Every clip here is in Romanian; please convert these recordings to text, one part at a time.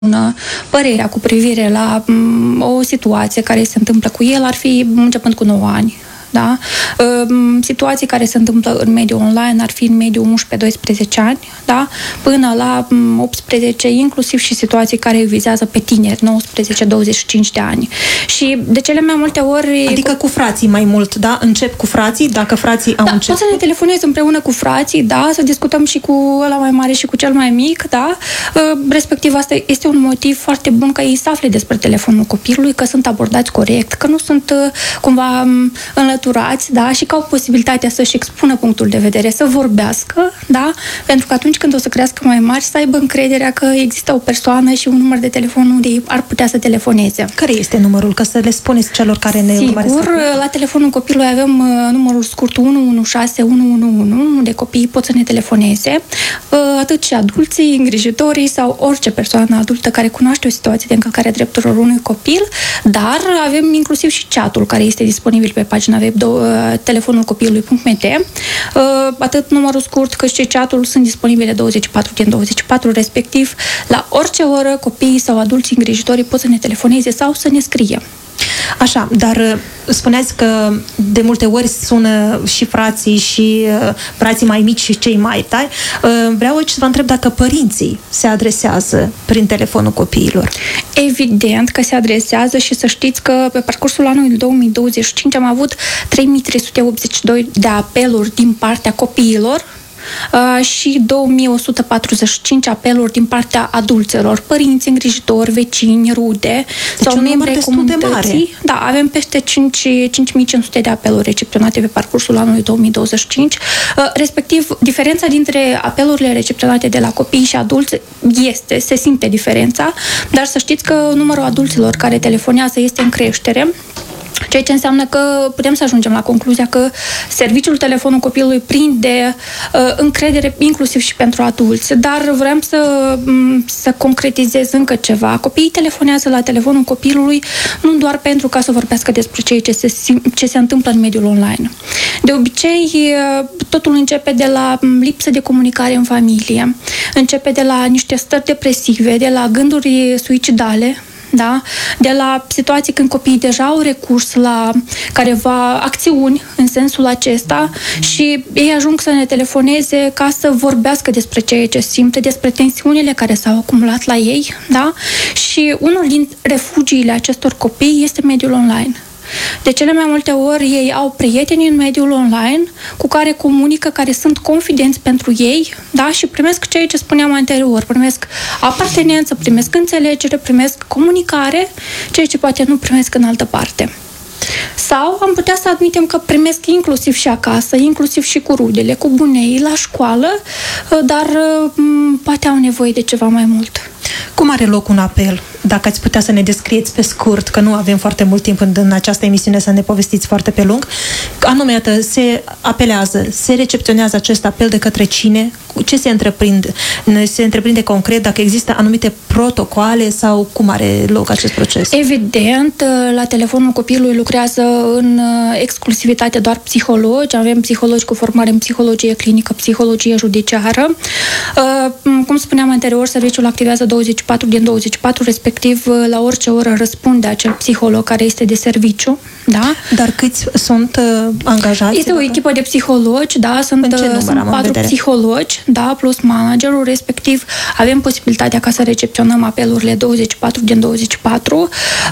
părerea cu privire la o situație care se întâmplă cu el ar fi începând cu 9 ani. Da? Situații care se întâmplă în mediul online ar fi în mediul 11-12 ani, da? Până la 18, inclusiv și situații care vizează pe tineri, 19-25 de ani. Și de cele mai multe ori... Adică cu frații mai mult, da? Încep cu frații, dacă frații au început. Poți să ne telefonezi împreună cu frații, da? Să discutăm și cu ăla mai mare și cu cel mai mic, da? Respectiv, asta este un motiv foarte bun că ei să afle despre telefonul copilului, că sunt abordați corect, că nu sunt cumva înlăturați, da? Și că au posibilitatea să-și expună punctul de vedere, să vorbească, da? Pentru că atunci când o să crească mai mari, să aibă încrederea că există o persoană și un număr de telefon unde ar putea să telefoneze. Care este numărul? Ca să le spuneți celor care ne urmăresc. Sigur, la telefonul copilului avem numărul scurt 116 111, unde copiii pot să ne telefoneze, atât și adulții, îngrijitorii sau orice persoană adultă care cunoaște o situație de încălcare a drepturilor unui copil, dar avem inclusiv și chat-ul care este disponibil pe pagina web telefonul copilului.mt. Atât numărul scurt cât și chat-ul sunt disponibile 24 din 24, respectiv la orice oră copiii sau adulții îngrijitorii pot să ne telefoneze sau să ne scrie. Așa, dar spuneați că de multe ori sună și frații și frații mai mici și cei mai tari. Vreau să vă întreb dacă părinții se adresează prin telefonul copiilor. Evident că se adresează și să știți că pe parcursul anului 2025 am avut 3382 de apeluri din partea copiilor și 2145 apeluri din partea adulților, părinți, îngrijitori, vecini, rude, deci sau membri ai comunității. Mare. Da, avem peste 5500 de apeluri recepționate pe parcursul anului 2025. Respectiv, diferența dintre apelurile recepționate de la copii și adulți se simte diferența, dar să știți că numărul adulților care telefonează este în creștere, ceea ce înseamnă că putem să ajungem la concluzia că serviciul telefonul copilului prinde încredere inclusiv și pentru adulți. Dar vreau să concretizez încă ceva. Copiii telefonează la telefonul copilului nu doar pentru ca să vorbească despre ceea ce se întâmplă în mediul online. De obicei, totul începe de la lipsă de comunicare în familie, începe de la niște stări depresive, de la gânduri suicidale, da? De la situații când copiii deja au recurs la careva acțiuni în sensul acesta și ei ajung să ne telefoneze ca să vorbească despre ceea ce simt, despre tensiunile care s-au acumulat la ei, da? Și unul din refugiile acestor copii este mediul online. De cele mai multe ori ei au prieteni în mediul online cu care comunică, care sunt confidenți pentru ei, da? Și primesc ceea ce spuneam anterior, primesc apartenență, primesc înțelegere, primesc comunicare, ceea ce poate nu primesc în altă parte. Sau am putea să admitem că primesc inclusiv și acasă, inclusiv și cu rudele, cu bunei, la școală, dar poate au nevoie de ceva mai mult. Cum are loc un apel? Dacă ați putea să ne descrieți pe scurt, că nu avem foarte mult timp în această emisiune să ne povestiți foarte pe lung. Anume, iată, se apelează, se recepționează acest apel de către cine? Ce se întreprinde? Se întreprinde concret dacă există anumite protocoale sau cum are loc acest proces? Evident, la telefonul copilului lucrează în exclusivitate doar psihologi. Avem psihologi cu formare în psihologie clinică, psihologie judiciară. Cum spuneam anterior, serviciul activează 24 din 24, respectiv la orice oră răspunde acel psiholog care este de serviciu. Da? Dar câți sunt angajați? Este o echipă de psihologi, da, sunt 4 psihologi, da, plus managerul, respectiv avem posibilitatea ca să recepționăm apelurile 24 din 24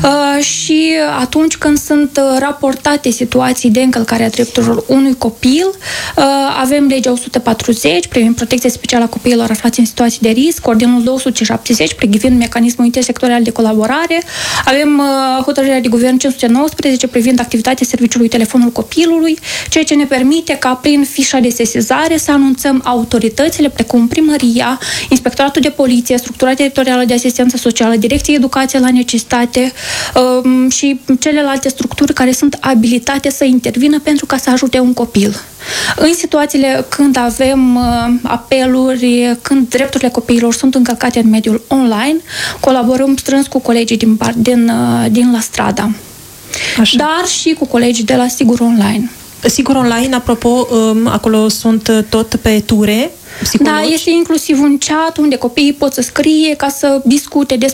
și atunci când sunt raportate situații de încălcare a drepturilor unui copil, avem legea 140 privind protecția specială a copiilor aflați în situații de risc, ordinul 270 privind mecanismul intersectorial de colaborare, avem hotărârea de guvern 519 privind activitatea serviciului telefonul copilului, ceea ce ne permite ca prin fișa de sesizare să anunțăm autoritățile precum primăria, inspectoratul de poliție, structura teritorială de asistență socială, direcția educație la necesitate și celelalte structuri care sunt abilitate să intervină pentru ca să ajute un copil. În situațiile când avem apeluri, când drepturile copiilor sunt încălcate în mediul online, colaborăm strâns cu colegii din La Strada. Așa. Dar și cu colegii de la Sigur Online. Sigur Online, apropo, acolo sunt tot pe ture psihologi? Da, este inclusiv un chat unde copiii pot să scrie ca să discute despre